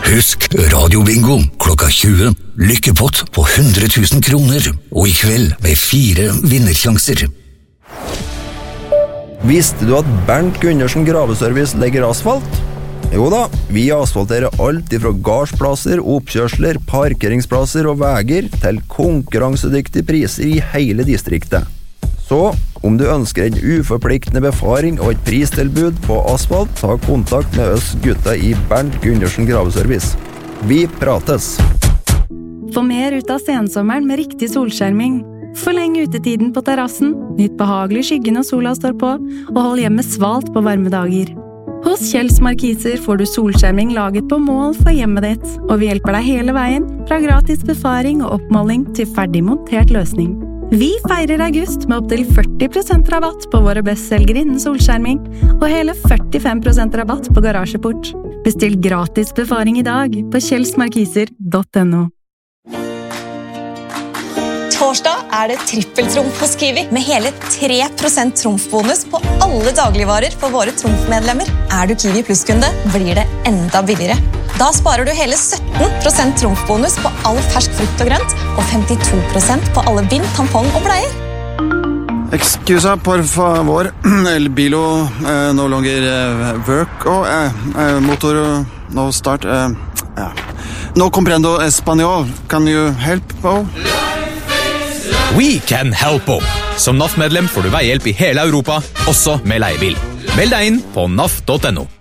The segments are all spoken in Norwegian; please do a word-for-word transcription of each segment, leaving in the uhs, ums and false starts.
Husk radiobingo klokka tjue. Lykkepott på hundre tusen kroner. Og i kveld med fire vinnersjanser. Visste du at Bernt Gundersen Graveservice legger asfalt? Jo da, vi asfalterer alt ifra gardsplasser, oppkjørsler, parkeringsplasser og veger til konkurransedyktige priser i hele distriktet. Så, om du ønsker en uforpliktende befaring og et pristilbud på asfalt, ta kontakt med oss gutta i Bernt Gundersen Graveservice. Vi prates! Få mer ut av sensommeren med riktig solskjerming. Forleng utetiden på terrassen, nytt behagelig skyggen når sola står på, og hold hjemmet svalt på varme dager. Hos Kjells Markiser får du solskjerming laget på mål for hjemmet ditt, og vi hjelper deg hele veien, fra gratis befaring og oppmåling til ferdig montert løsning. Vi feirer august med opp til førti prosent rabatt på våre bestselgere innen solskjerming, og hele førtifem prosent rabatt på garasjeport. Bestill gratis befaring i dag på kjelsmarkiser punktum no. Torsdag er det trippeltrumf hos Kiwi, med hele tre prosent trumfbonus på alle dagligvarer for våre trumfmedlemmer. Er du Kiwi Plus-kunde, blir det enda billigere. Da sparer du hele sytten prosent trumfbonus på all fersk frukt og grønt, og femtito prosent på alle bind, tampong og bleier. Excusa, por favor. El bilo eh, no longer eh, work. Oh, eh, eh, motor no start. Eh, ja. No comprendo español. Can you help? Oh? We can help you. Som N A F-medlem får du veihjelp i hele Europa, også med leiebil. Meld deg inn på N A F punktum no.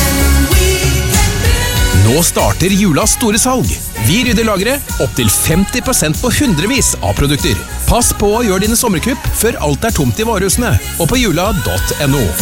Nå starter julas store salg. Vi rydder lageret opp til femti prosent på hundrevis av produkter. Pass på å gjøre dine sommerkupp før alt er tomt i varehusene, og på jula punktum no.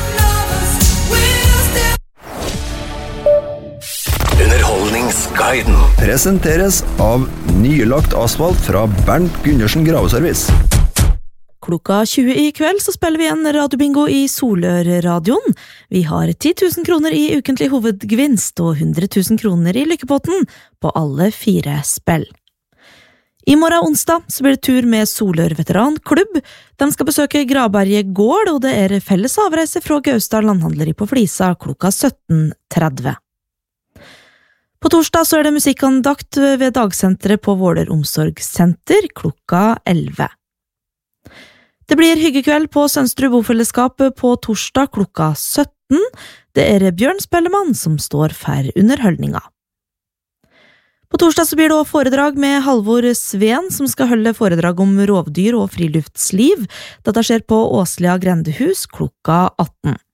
Underholdningsguiden presenteres av nylagt asfalt fra Bernt Gundersen Graveservice. Klokka tjue i kveld så spiller vi en radiobingo i Solør-radioen. Vi har ti tusen kroner i ukentlig hovedgevinst og hundre tusen kroner i lykkepotten på alle fire spill. I morgen onsdag så blir det tur med Solør Veteranklubb. De skal besøke Graberget gård, og det er felles avreise fra Gaustad Landhandleri på Flisa klokka sytten tretti. På torsdag så er det musikkandakt ved dagsenteret på Våler Omsorgssenter klokka elleve. Det blir hyggekveld på Sønsterud Bofellesskap på torsdag klokka sytten. Det er Bjørn Spellemann som står for underholdninga. På torsdag så blir det også foredrag med Halvor Sveen, som skal holde foredrag om rovdyr og friluftsliv. Dette skjer på Åslia Grendehus klokka atten.